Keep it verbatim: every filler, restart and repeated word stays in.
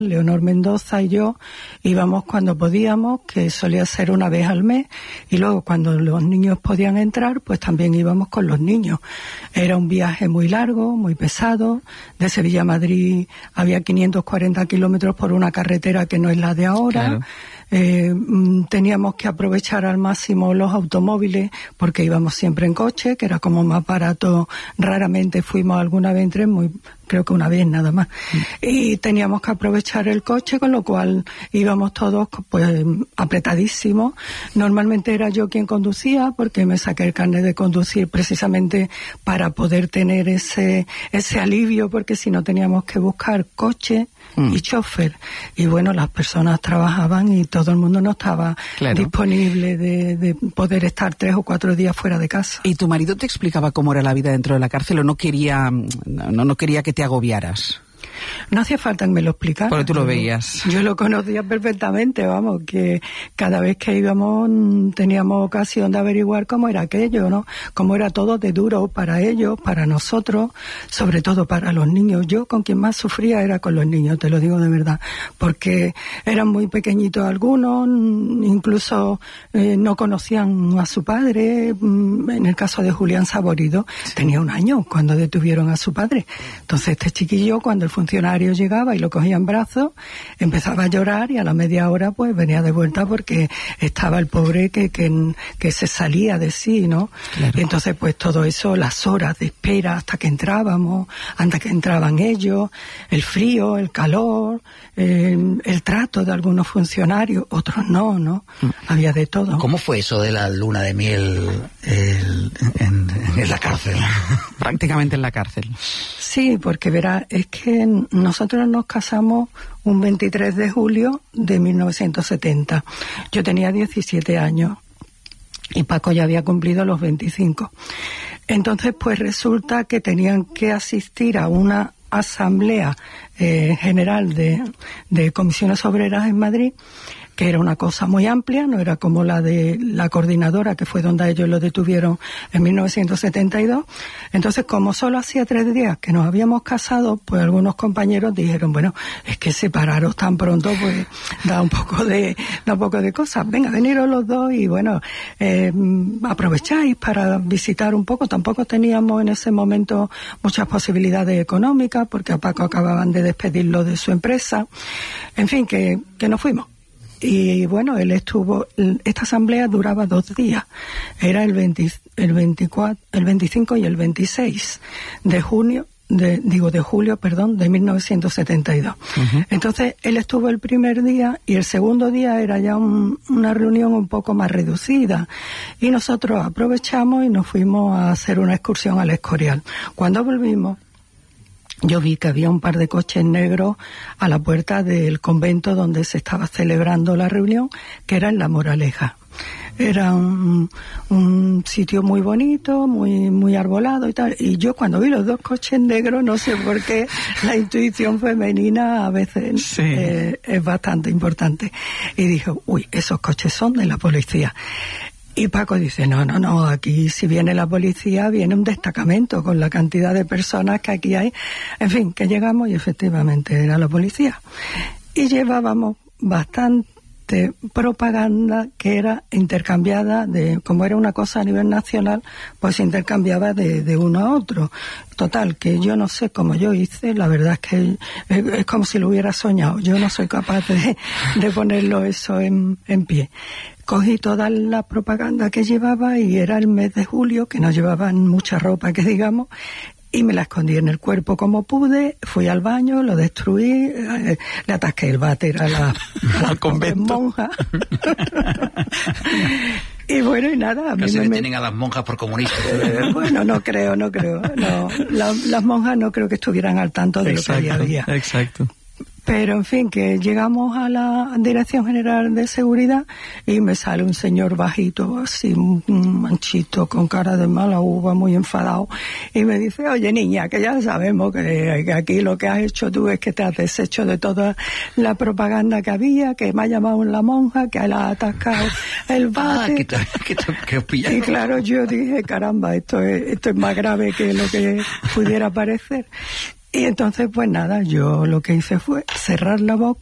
Leonor Mendoza y yo íbamos cuando podíamos, que solía ser una vez al mes, y luego cuando los niños podían entrar, pues también íbamos con los niños. Era un viaje muy largo, muy pesado. De Sevilla a Madrid había quinientos cuarenta kilómetros por una carretera que no es la de ahora. Claro. Eh, teníamos que aprovechar al máximo los automóviles porque íbamos siempre en coche, que era como más barato. Raramente fuimos alguna vez en tren, muy, creo que una vez nada más. Mm. Y teníamos que aprovechar el coche, con lo cual íbamos todos pues apretadísimos. Normalmente era yo quien conducía porque me saqué el carnet de conducir precisamente para poder tener ese, ese alivio, porque si no teníamos que buscar coche Mm. y chofer, y bueno, las personas trabajaban y todo el mundo no estaba claro. disponible de, de poder estar tres o cuatro días fuera de casa. ¿Y tu marido te explicaba cómo era la vida dentro de la cárcel o no quería, no, no quería que te agobiaras? No hacía falta que me lo explicara. Porque tú lo veías. Yo lo conocía perfectamente, vamos, que cada vez que íbamos teníamos ocasión de averiguar cómo era aquello, ¿no? Cómo era todo de duro para ellos, para nosotros, sobre todo para los niños. Yo con quien más sufría era con los niños, te lo digo de verdad, porque eran muy pequeñitos algunos, incluso eh, no conocían a su padre. En el caso de Julián Saborido, sí. tenía un año cuando detuvieron a su padre. Entonces este chiquillo, cuando el funcionario llegaba y lo cogía en brazos, empezaba a llorar y a la media hora pues venía de vuelta porque estaba el pobre que, que, que se salía de sí, ¿no? Claro. Y entonces pues todo eso, las horas de espera hasta que entrábamos, hasta que entraban ellos, el frío, el calor, el, el trato de algunos funcionarios, otros no, ¿no? Mm. Había de todo. ¿Cómo fue eso de la luna de miel el, en, en la cárcel? Prácticamente en la cárcel. Sí, porque verá, es que nosotros nos casamos un veintitrés de julio de mil novecientos setenta. Yo tenía diecisiete años y Paco ya había cumplido los veinticinco. Entonces, pues resulta que tenían que asistir a una asamblea eh, general de, de comisiones obreras en Madrid, que era una cosa muy amplia, no era como la de la coordinadora, que fue donde ellos lo detuvieron en mil novecientos setenta y dos. Entonces, como solo hacía tres días que nos habíamos casado, pues algunos compañeros dijeron, bueno, es que separaros tan pronto, pues da un poco de, da un poco de cosas. Venga, veniros los dos y bueno, eh, aprovecháis para visitar un poco. Tampoco teníamos en ese momento muchas posibilidades económicas, porque a Paco acababan de despedirlo de su empresa. En fin, que, que nos fuimos. Y bueno, él estuvo, esta asamblea duraba dos días, era el, veinte, el, veinticuatro, el veinticinco y el veintiséis de junio, de, digo de julio, perdón, de mil novecientos setenta y dos. Uh-huh. Entonces, él estuvo el primer día y el segundo día era ya un, una reunión un poco más reducida. Y nosotros aprovechamos y nos fuimos a hacer una excursión al Escorial. Cuando volvimos, yo vi que había un par de coches negros a la puerta del convento donde se estaba celebrando la reunión, que era en La Moraleja. Era un, un sitio muy bonito, muy muy arbolado y tal. Y yo cuando vi los dos coches negros, no sé por qué, la intuición femenina a veces sí. eh, es bastante importante. Y dije, uy, esos coches son de la policía. Y Paco dice, no, no, no, aquí si viene la policía, viene un destacamento con la cantidad de personas que aquí hay. En fin, que llegamos y efectivamente era la policía. Y llevábamos bastante propaganda que era intercambiada, de como era una cosa a nivel nacional, pues se intercambiaba de, de uno a otro. Total, que yo no sé cómo yo hice, la verdad es que es, es como si lo hubiera soñado. Yo no soy capaz de, de ponerlo eso en, en pie. Cogí toda la propaganda que llevaba y era el mes de julio, que no llevaban mucha ropa, que digamos, y me la escondí en el cuerpo como pude, fui al baño, lo destruí, eh, le atasqué el váter a la, a la monja. Y bueno, y nada. A mí Casi me detienen a las monjas por comunistas. Eh, bueno, no creo, no creo. No, la, las monjas no creo que estuvieran al tanto de exacto, lo que había. Exacto. Pero, en fin, que llegamos a la Dirección General de Seguridad y me sale un señor bajito, así, un manchito, con cara de mala uva, muy enfadado, y me dice, oye, niña, que ya sabemos que, que aquí lo que has hecho tú es que te has deshecho de toda la propaganda que había, que me ha llamado la monja, que la ha atascado el bate. Ah, que, te, que, te, que os pillaron. Y claro, yo dije, caramba, esto es, esto es más grave que lo que pudiera parecer. Y entonces, pues nada, yo lo que hice fue cerrar la boca